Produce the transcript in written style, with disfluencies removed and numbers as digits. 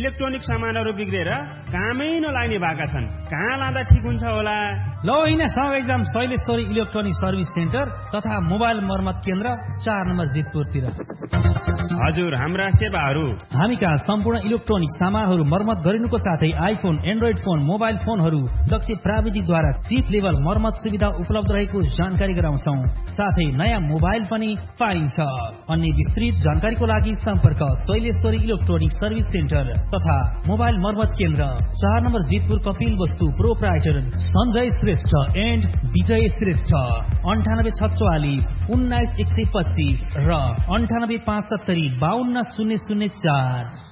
Electronic सामानहरू बिग्रेर कामै नलाग्ने भएका छन्। कहाँ लाँदा ठिक हुन्छ होला? ल होइन सँगै जाम शैलेश्वरी इलेक्ट्रोनिक सर्भिस सेन्टर तथा मोबाइल मर्मत केन्द्र 4 नम्बर जितपुरतिर। हजुर, हाम्रा सेवाहरू हामी कहाँ सम्पूर्ण इलेक्ट्रोनिक सामानहरू मर्मत गरिनुको साथै आइफोन, एन्ड्रोइड फोन, मोबाइल फोनहरू दक्ष प्राविधिकद्वारा चिप लेभल मर्मत सुविधा उपलब्ध रहेको जानकारी गराउँछौं। साथै नयाँ मोबाइल पनि पाइन्छ। अन्य विस्तृत जानकारीको लागि सम्पर्क शैलेश्वरी इलेक्ट्रोनिक सर्भिस सेन्टर तथा मोबाइल मर्मत केन्द्र 4 नम्बर जितपुर कपिल वस्तु प्रोप्राइटर सञ्जय श्रेष्ठ एन्ड विजय श्रेष्ठ 9846 19125 र 9875 52004।